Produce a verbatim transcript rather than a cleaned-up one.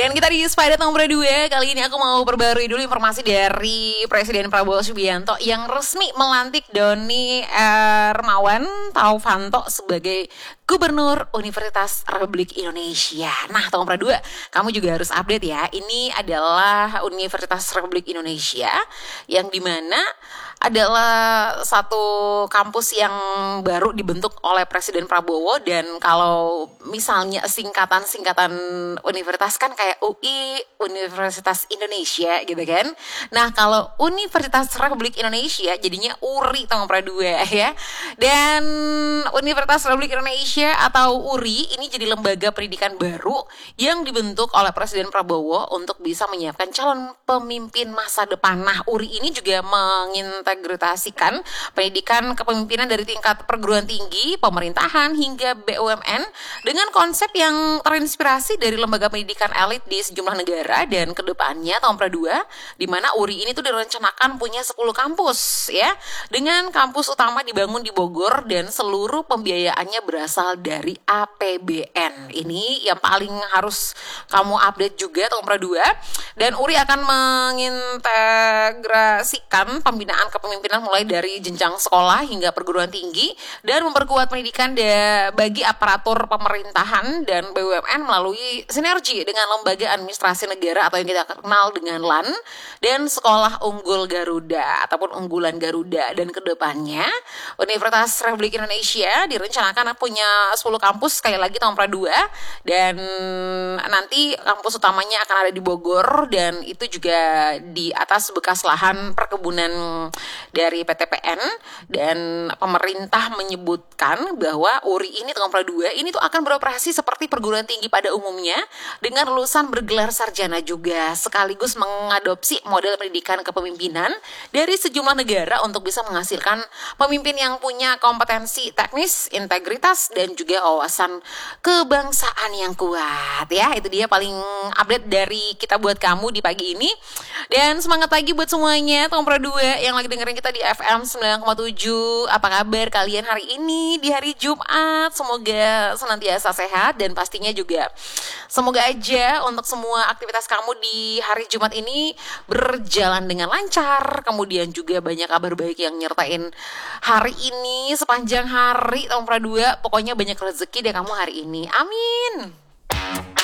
Dan kita di Spider nomor dua. Kali ini aku mau perbarui dulu informasi dari Presiden Prabowo Subianto yang resmi melantik Doni Hermawan Taufanto sebagai Gubernur Universitas Republik Indonesia. Nah, tahun dua, kamu juga harus update ya. Ini adalah Universitas Republik Indonesia yang dimana adalah satu kampus yang baru dibentuk oleh Presiden Prabowo. Dan kalau misalnya singkatan-singkatan universitas kan kayak U I, Universitas Indonesia gitu kan. Nah, kalau Universitas Republik Indonesia jadinya U R I tahun dua ya. Dan Universitas Republik Indonesia atau U R I ini jadi lembaga pendidikan baru yang dibentuk oleh Presiden Prabowo untuk bisa menyiapkan calon pemimpin masa depan. Nah, U R I ini juga mengintegrasikan pendidikan kepemimpinan dari tingkat perguruan tinggi, pemerintahan hingga B U M N dengan konsep yang terinspirasi dari lembaga pendidikan elit di sejumlah negara. Dan kedepannya tahun dua di mana U R I ini tuh direncanakan punya sepuluh kampus ya, dengan kampus utama dibangun di Bogor dan seluruh pembiayaannya berasal dari A P B N. Ini yang paling harus kamu update juga tahun dua. Dan U R I akan mengintegrasikan pembinaan kepemimpinan mulai dari jenjang sekolah hingga perguruan tinggi dan memperkuat pendidikan da- bagi aparatur pemerintahan dan B U M N melalui sinergi dengan lembaga administrasi negara atau yang kita kenal dengan L A N dan Sekolah Unggul Garuda ataupun Unggulan Garuda. Dan kedepannya Universitas Republik Indonesia direncanakan punya sepuluh kampus sekali lagi tahun dua, dan nanti kampus utamanya akan ada di Bogor dan itu juga di atas bekas lahan perkebunan dari P T P N. Dan pemerintah menyebutkan bahwa U R I ini tahun dua ini tuh akan beroperasi seperti perguruan tinggi pada umumnya dengan lulusan bergelar sarjana juga, sekaligus mengadopsi model pendidikan kepemimpinan dari sejumlah negara untuk bisa menghasilkan pemimpin yang punya kompetensi teknis, integritas dan juga wawasan kebangsaan yang kuat ya. Itu dia paling update dari kita buat kamu di pagi ini. Dan semangat pagi buat semuanya tahun dua yang lagi dengerin kita di F M sembilan koma tujuh. Apa kabar kalian hari ini di hari Jumat? Semoga senantiasa sehat dan pastinya juga semoga aja untuk semua aktivitas kamu di hari Jumat ini berjalan dengan lancar. Kemudian juga banyak kabar baik yang nyertain hari ini sepanjang hari tahun dua. Pokoknya banyak rezeki deh kamu hari ini. Amin.